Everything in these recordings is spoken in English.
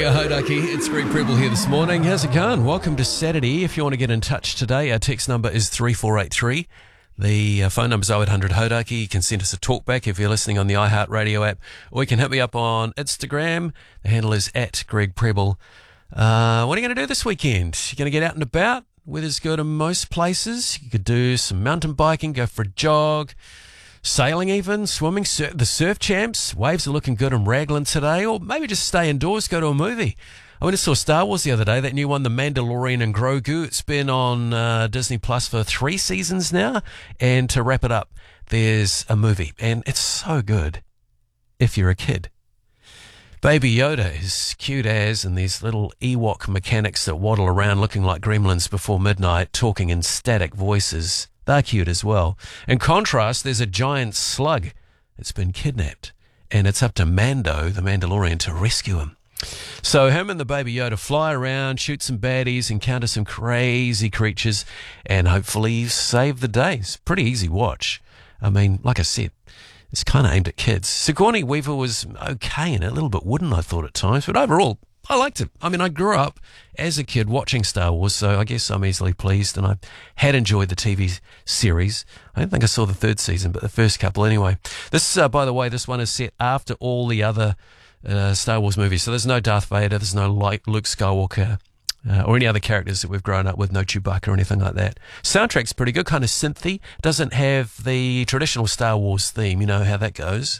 Radio Hodaki, it's Greg Preble here this morning. How's it going? Welcome to Saturday. If you want to get in touch today, our text number is 3483. The phone number is 0800 Hodaki. You can send us a talkback if you're listening on the iHeartRadio app, or you can hit me up on Instagram. The handle is at Greg Preble. What are you going to do this weekend? You're going to get out and about? Weather's good in most places. You could do some mountain biking, go for a jog, sailing even, swimming, the surf champs. Waves are looking good in Raglan today, or maybe just stay indoors, go to a movie. I went and saw Star Wars the other day, that new one, The Mandalorian and Grogu. It's been on Disney Plus for 3 seasons now, and to wrap it up, there's a movie, and it's so good if you're a kid. Baby Yoda is cute as, and these little Ewok mechanics that waddle around looking like gremlins before midnight, talking in static voices. They're cute as well. In contrast, there's a giant slug that's been kidnapped, and it's up to Mando, the Mandalorian, to rescue him. So him and the Baby Yoda fly around, shoot some baddies, encounter some crazy creatures, and hopefully save the day. It's a pretty easy watch. I mean, like I said, it's kind of aimed at kids. Sigourney Weaver was okay in it, a little bit wooden, I thought, at times, but overall, I liked it. I mean, I grew up as a kid watching Star Wars, so I guess I'm easily pleased, and I had enjoyed the TV series. I don't think I saw the 3rd season, but the first couple anyway. This, by the way, this one is set after all the other Star Wars movies, so there's no Darth Vader, there's no Luke Skywalker, or any other characters that we've grown up with, no Chewbacca or anything like that. Soundtrack's pretty good, kind of synthy, doesn't have the traditional Star Wars theme, you know how that goes.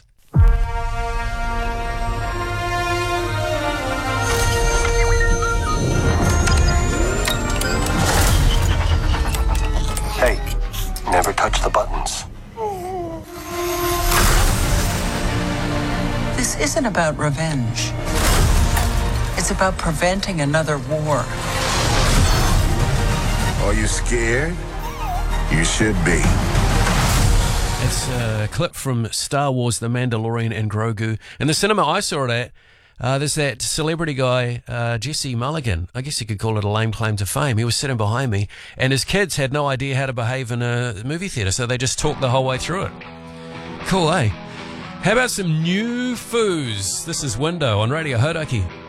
Hey, never touch the buttons. This isn't about revenge. It's about preventing another war. Are you scared? You should be. It's a clip from Star Wars, The Mandalorian and Grogu. In the cinema I saw it at, there's that celebrity guy, Jesse Mulligan. I guess you could call it a lame claim to fame. He was sitting behind me, and his kids had no idea how to behave in a movie theatre, so they just talked the whole way through it. Cool, eh? How about some new foos? This is Window on Radio Hodaki.